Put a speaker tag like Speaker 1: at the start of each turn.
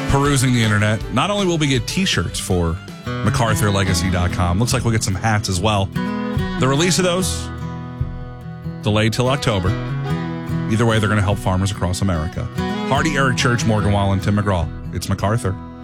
Speaker 1: perusing the internet. Not only will we get t-shirts for MacArthurLegacy.com, looks like we'll get some hats as well. The release of those, delayed till October. Either way, they're going to help farmers across America. Hardy, Eric Church, Morgan Wallen, Tim McGraw. It's MacArthur.